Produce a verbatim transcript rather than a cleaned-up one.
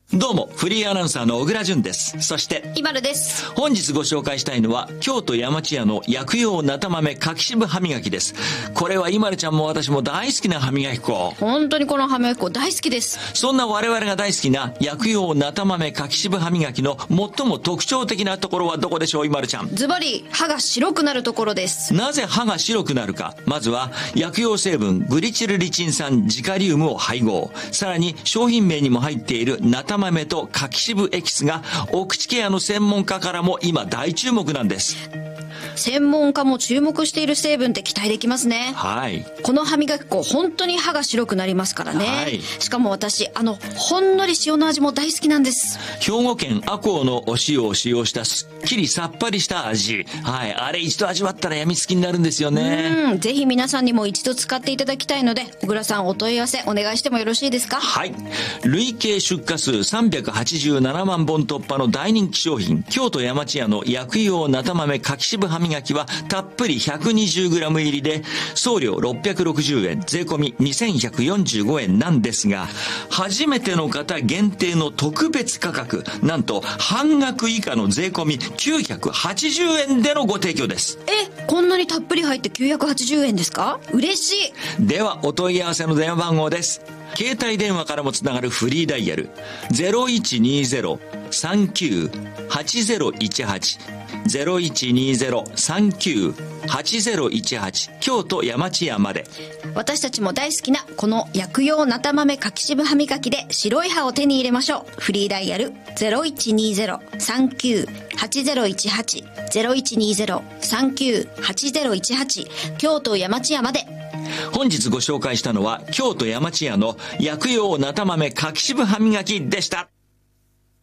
どうも、フリーアナウンサーの小倉淳です。そして、 イマルです。 本日ご紹介したいのは、京都山千屋の薬用なた豆柿渋歯磨きです。これはイマルちゃんも私も大好きな歯磨き粉。 本当にこの歯磨き粉大好きです。 そんな我々が大好きな薬用なた豆柿渋歯磨きの最も特徴的なところはどこでしょう、イマルちゃん。 ズバリ、歯が白くなるところです。 なぜ歯が白くなるか。まずは、薬用成分グリチルリチン酸ジカリウムを配合。さらに、商品名にも入っているなた豆と柿渋エキスがお口ケアの専門家からも今大注目なんです。 専門家も注目している成分って期待できますね。 はい。 この歯磨き粉本当に歯が白くなりますからね。はい。しかも私あのほんのり塩の味も大好きなんです。 兵庫県赤穂のお塩を使用したすっきりさっぱりした味。はい。あれ一度味わったら病みつきになるんですよね。 うん。ぜひ皆さんにも一度使っていただきたいので、小倉さんお問い合わせお願いしてもよろしいですか？ はい。累計出荷数さんびゃくはちじゅうななまんぼん突破の大人気商品、京都山千屋の薬用なた豆柿渋歯磨きはたっぷり ひゃくにじゅうグラム 入りで送料ろっぴゃくろくじゅうえん、税込みにせんひゃくよんじゅうごえんなんですが、初めての方限定の特別価格、なんと半額以下の税込みきゅうひゃくはちじゅうえんでのご提供です。 え、こんなにたっぷり入ってきゅうひゃくはちじゅうえんですか？嬉しい。ではお問い合わせの電話番号です。携帯電話からもつながるフリーダイヤル ゼロいちにゼロ さんきゅう はちゼロいちはち ゼロいちにゼロ さんきゅう はちゼロいちはち 京都山千屋まで。 私たちも大好きなこの薬用なた豆柿渋歯磨きで白い歯を手に入れましょう。フリーダイヤル ゼロいちにゼロ さんきゅう はちゼロいちはち ゼロいちにゼロ さんきゅう はちゼロいちはち 京都山千屋まで。 本日ご紹介したのは京都山千屋の薬用なた豆柿渋歯磨きでした。